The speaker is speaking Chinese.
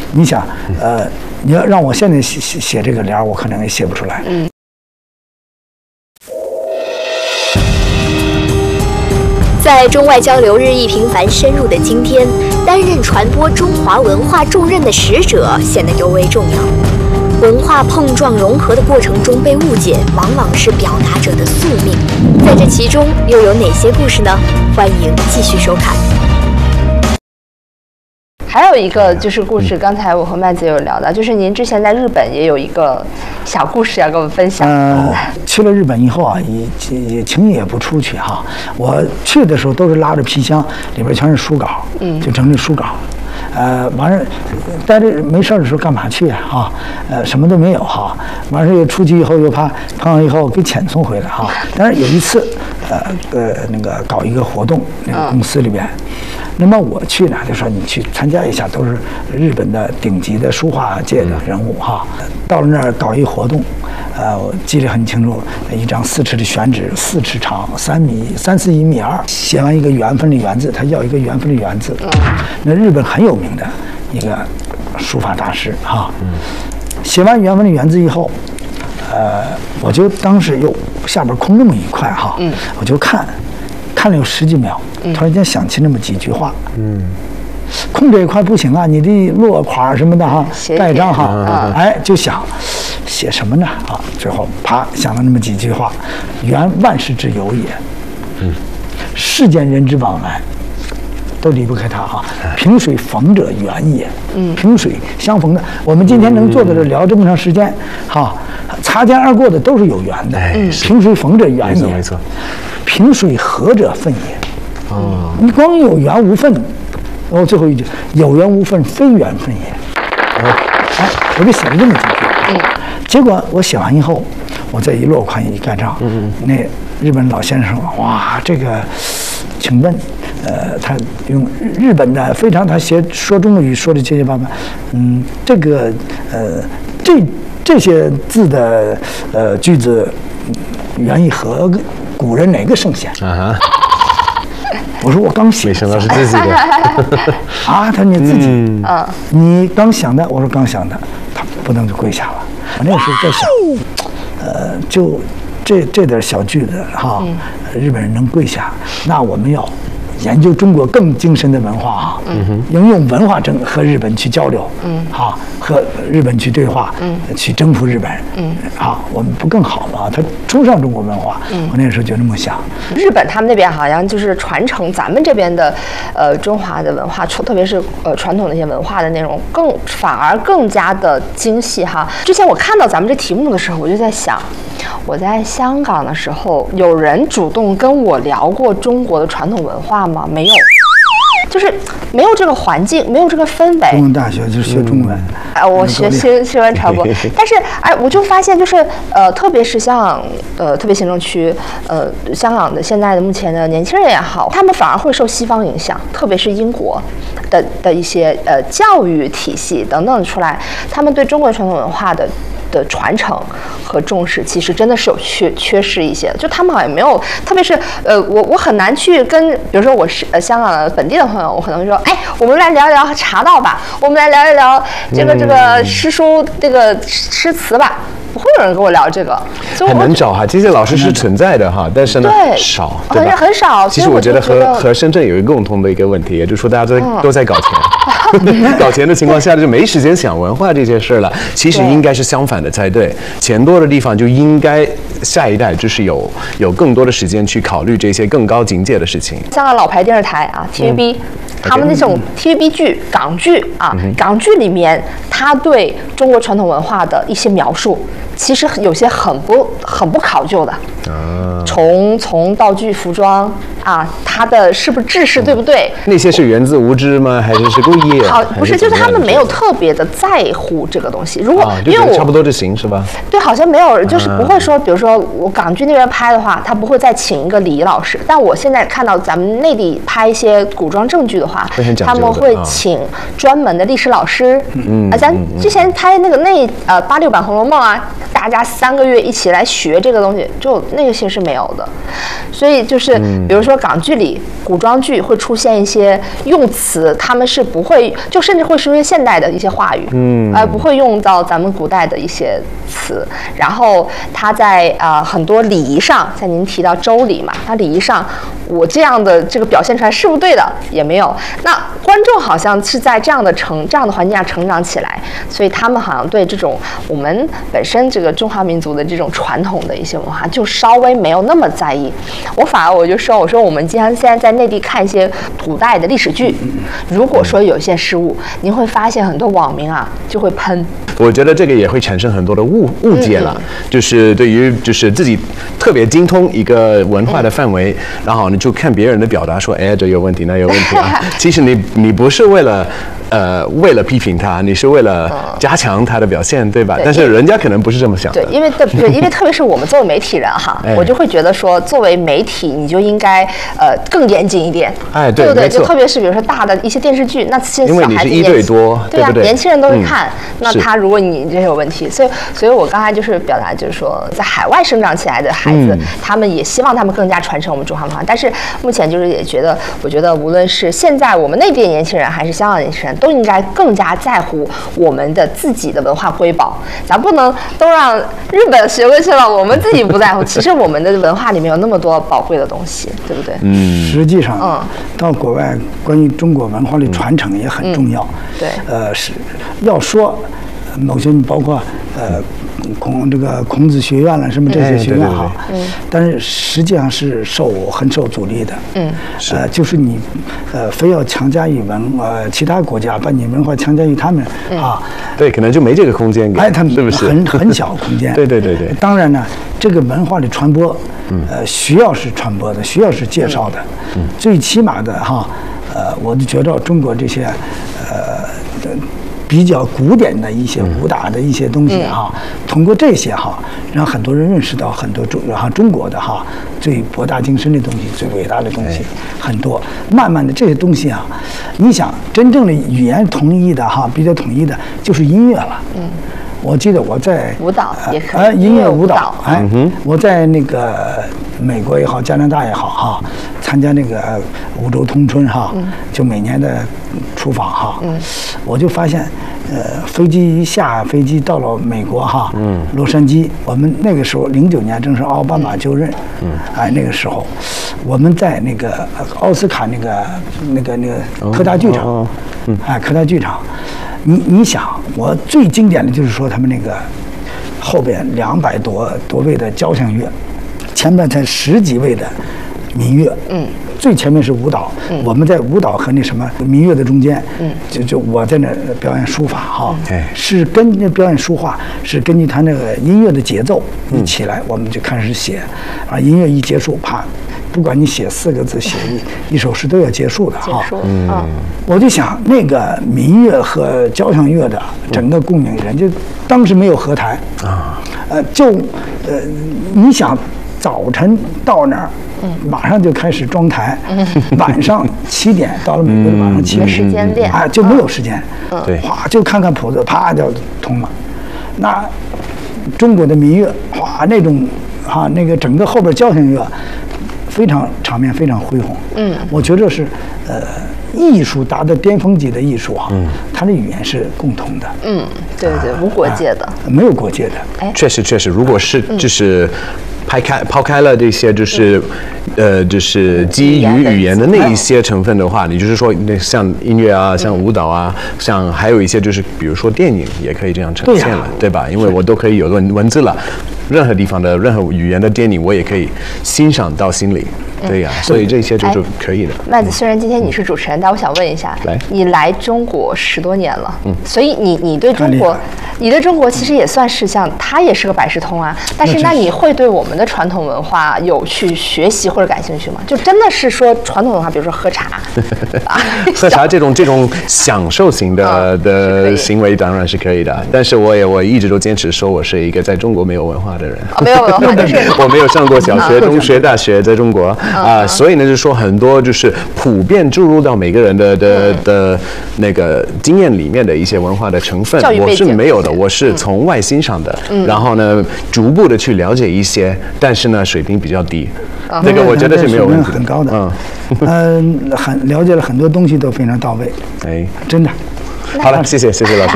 你想，你要让我现在写这个联儿，我可能也写不出来。 在中外交流日益频繁深入的今天，担任传播中华文化重任的使者显得尤为重要。文化碰撞融合的过程中被误解，往往是表达者的宿命。在这其中又有哪些故事呢？欢迎继续收看。 还有一个就是故事，刚才我和麦子有聊到，就是您之前在日本也有一个小故事要跟我们分享。 去了日本以后啊，也轻易也不出去哈。我去的时候都是拉着皮箱，里边全是书稿，就整理书稿。完事待着没事的时候干嘛去啊？什么都没有哈。完事又出去以后又怕碰上以后给遣送回来哈。但是有一次，那个搞一个活动，那个公司里边。那么我去呢，就说你去参加一下，都是日本的顶级的书画界的人物哈。到了那儿搞一活动，我记得很清楚，一张4尺的宣纸，4尺长，3.4米1.2米，写完一个缘分的缘字，他要一个缘分的缘字。那日本很有名的一个书法大师哈。写完缘分的缘字以后，我就当时又下边空那么一块哈，我就看了有10几秒，突然间想起那么几句话，空这一块不行啊，你得落款什么的哈，盖章哈，就想写什么呢啊？最后啪想了那么几句话：缘万事之由也，世间人之往来都离不开它哈。萍水逢者缘也，萍水相逢的，我们今天能坐在这聊这么长时间，哈，擦肩而过的都是有缘的，萍水逢者缘也，没错。萍水合者分也，你光有缘无分，然后最后一句有缘无分，非缘分也。我就写了这么几句。结果我写完以后，我再一落款一盖章，那日本老先生说：“哇，这个，请问，他用日本的非常，他说中国语说的结结巴巴，这个这些字的句子，原意和古人哪个圣贤？”我说我刚写， 没想到是自己的他说你自己，你刚想的，我说刚想的，他不能就跪下了。我那个时候在想，就这点小句子哈，日本人能跪下，那我们要研究中国更精深的文化啊，应用文化和日本去交流，和日本去对话，去征服日本，我们不更好吗？他崇尚中国文化，我那个时候就这么想。 日本他们那边好像就是传承咱们这边的中华的文化，特别是传统的一些文化的内容，反而更加的精细哈。之前我看到咱们这题目的时候，我就在想，我在香港的时候，有人主动跟我聊过中国的传统文化吗？没有，就是没有这个环境，没有这个氛围。 中文大学就是学中文， 我学新闻传播，但是我就发现就是特别是像特别行政区香港的现在的目前的年轻人也好，他们反而会受西方影响，特别是英国的一些教育体系等等出来，他们对中国传统文化的传承和重视，其实真的是有缺失一些。就他们好像没有，特别是我很难去跟，比如说我是香港的本地的朋友，我可能会说，我们来聊一聊茶道吧，我们来聊一聊这个诗书这个诗词吧。不会有人跟我聊这个， 很难找哈。这些老师是存在的哈，但是呢少，对吧？ 很少。 其实我觉得和深圳有一个共同的一个问题，也就是说大家都在搞钱，搞钱的情况下就没时间想文化这件事了。其实应该是相反的才对，钱多的地方就应该下一代就是有更多的时间去考虑这些更高境界的事情。 香港老牌电视台啊 ，TVB。他们那种 TVB 剧、港剧啊，港剧里面，他对中国传统文化的一些描述，其实有些很不考究的。从道具、服装啊，它的是不是制式对不对？ 那些是源自无知吗？还是故意？ 好，不是，就是他们没有特别的在乎这个东西。如果因为我差不多就行是吧？ 对，好像没有，就是不会说，比如说我港剧那边拍的话，他不会再请一个礼仪老师。但我现在看到咱们内地拍一些古装正剧的话，他们会请专门的历史老师。咱之前拍那86版《红楼梦》啊，大家3个月一起来学这个东西，就那些是没有的。所以就是比如说港剧里古装剧会出现一些用词，他们是不会，就甚至会出现现代的一些话语，而不会用到咱们古代的一些词。然后他在很多礼仪上，像您提到周礼嘛，他礼仪上我这样的这个表现出来是不对的也没有。那观众好像是在这样的环境下成长起来，所以他们好像对这种我们本身这个中华民族的这种传统的一些文化就稍微没有那么在意。我反而我说我们经常现在在内地看一些古代的历史剧，如果说有一些失误，您会发现很多网民就会喷。 我觉得这个也会产生很多的误解了，就是对于就是自己特别精通一个文化的范围，然后你就看别人的表达说，哎，这有问题，那有问题啊。其实你不是为了批评他，你是为了加强他的表现，对吧？但是人家可能不是这么想的。 对，因为特别是我们作为媒体人我就会觉得说，作为媒体你就应该更严谨一点，对不对？就特别是比如说大的一些电视剧，那些小孩子因为你是1对多， 对啊， 对不对？ 年轻人都会看，那他如果你这有问题，所以我刚才就是表达就是说，在海外生长起来的孩子，他们也希望他们更加传承我们中华文化，但是目前就是也觉得，我觉得无论是现在我们内地的年轻人还是香港的年轻人，都应该更加在乎我们的自己的文化瑰宝，咱不能都让日本学过去了，我们自己不在乎。其实我们的文化里面有那么多宝贵的东西，对不对？ 实际上，到国外关于中国文化的传承也很重要。 对， 是要说某些包括孔子学院了什么这些学院但是实际上是很受阻力的。就是你非要强加于其他国家把你文化强加于他们对，可能就没这个空间给， 他们是不是很小空间？ 对。 当然呢，这个文化的传播，需要是传播的，需要是介绍的。最起码的我就觉得中国这些比较古典的一些武打的一些东西通过这些让很多人认识到很多中国的最博大精深的东西，最伟大的东西很多。慢慢的这些东西你想真正的语言统一的比较统一的就是音乐了。我记得我在舞蹈也可以， 音乐舞蹈，我在那个美国也好，加拿大也好参加那个五洲通春就每年的出访我就发现下飞机到了美国洛杉矶，我们那个时候09年正是奥巴马就任，那个时候我们在那个奥斯卡那个科大剧场，科大剧场。你想，我最经典的就是说他们那个后边200多位的交响乐，前面才10几位的民乐，最前面是舞蹈，我们在舞蹈和那什么民乐的中间，就我在那表演书法是跟着表演书画，是根据他那个音乐的节奏一起来，我们就开始写，音乐一结束，啪。不管你写4个字，写一首诗都要结束的我就想那个民乐和交响乐的整个供应人家当时没有合台你想早晨到那儿马上就开始装台，晚上7点到了美国的晚上7点， 时间练就没有时间， 对， 就看看谱子，啪就通了。那中国的民乐那种那个整个后边交响乐。场面非常恢宏，我觉得是艺术达到巅峰级的艺术它的语言是共同的， 对，无国界的， 没有国界的。 确实，如果是就是抛开了这些就是基于语言的那一些成分的话，你就是说那像音乐像舞蹈像还有一些就是比如说电影也可以这样呈现了，对吧？因为我都可以有文字了，任何地方的任何语言的电影我也可以欣赏到心里。对呀，所以这些就是可以的。 麦子，虽然今天你是主持人，但我想问一下，你来中国10多年了，所以你对中国其实也算是它也是个百事通但是那你会对我们的传统文化有去学习或者感兴趣吗？就真的是说传统文化，比如说喝茶， 喝茶这种享受型的行为当然是可以的，但是我一直都坚持说我是一个在中国没有文化的人。 没有文化，就是我没有上过小学、中学、大学，在中国所以呢，就是说很多就是普遍注入到每个人的那个经验里面的一些文化的成分，我是没有的，我是从外欣赏的，然后呢，逐步的去了解一些，但是呢，水平比较低，这个我觉得是没有问题的， 很高的，很了解了很多东西都非常到位， 哎， 真的。 好了，谢谢老师。